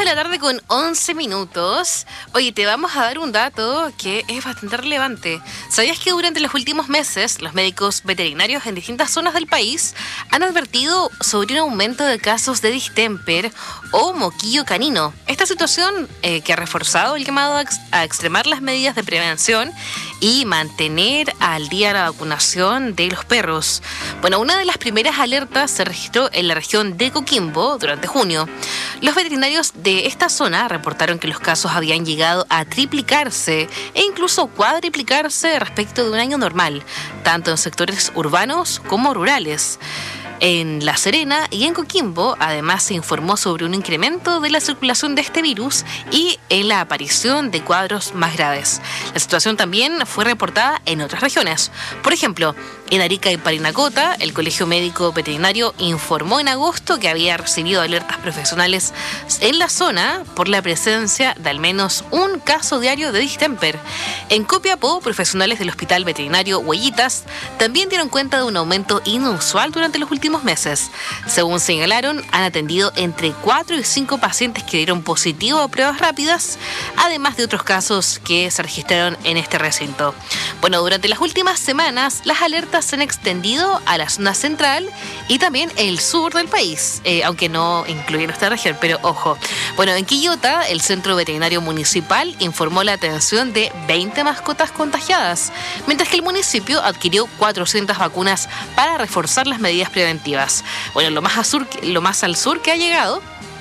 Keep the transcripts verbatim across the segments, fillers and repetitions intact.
la tarde con once minutos. Oye, te vamos a dar un dato que es bastante relevante. ¿Sabías que durante los últimos meses los médicos veterinarios en distintas zonas del país han advertido sobre un aumento de casos de distemper o moquillo canino? Esta situación eh, que ha reforzado el llamado a, ex- a extremar las medidas de prevención y mantener al día la vacunación de los perros. Bueno, una de las primeras alertas se registró en la región de Coquimbo durante junio. Los veterinarios de esta zona reportaron que los casos habían llegado a triplicarse e incluso cuadriplicarse respecto de un año normal, tanto en sectores urbanos como rurales. En La Serena y en Coquimbo, además, se informó sobre un incremento de la circulación de este virus y en la aparición de cuadros más graves. La situación también fue reportada en otras regiones. Por ejemplo, en Arica y Parinacota, el Colegio Médico Veterinario informó en agosto que había recibido alertas profesionales en la zona por la presencia de al menos un caso diario de distemper. En Copiapó, profesionales del Hospital Veterinario Huellitas también dieron cuenta de un aumento inusual durante los últimos meses. Según señalaron, han atendido entre cuatro y cinco pacientes que dieron positivo a pruebas rápidas, además de otros casos que se registraron en este recinto. Bueno, durante las últimas semanas, las alertas se han extendido a la zona central y también el sur del país, eh, aunque no incluyen esta región, pero ojo. Bueno, en Quillota, el Centro Veterinario Municipal informó la atención de veinte mascotas contagiadas, mientras que el municipio adquirió cuatrocientas vacunas para reforzar las medidas preventivas. Bueno, lo más, al sur, lo más al sur que ha llegado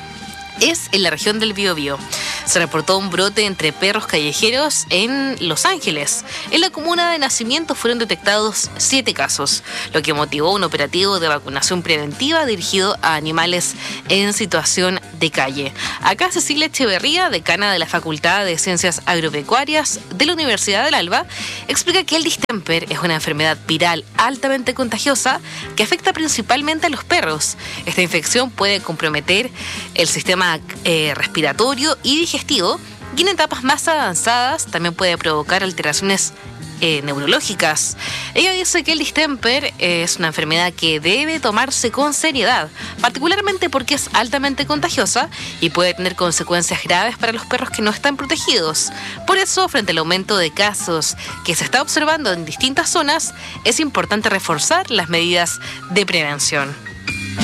es en la región del Biobío. Se reportó un brote entre perros callejeros en Los Ángeles. En la comuna de Nacimiento fueron detectados siete casos, lo que motivó un operativo de vacunación preventiva dirigido a animales en situación de calle. Acá Cecilia Echeverría, decana de la Facultad de Ciencias Agropecuarias de la Universidad del Alba, explica que el distemper es una enfermedad viral altamente contagiosa que afecta principalmente a los perros. Esta infección puede comprometer el sistema eh, respiratorio y digestivo, y en etapas más avanzadas también puede provocar alteraciones eh, neurológicas. Ella dice que el distemper es una enfermedad que debe tomarse con seriedad, particularmente porque es altamente contagiosa y puede tener consecuencias graves para los perros que no están protegidos. Por eso, frente al aumento de casos que se está observando en distintas zonas, es importante reforzar las medidas de prevención.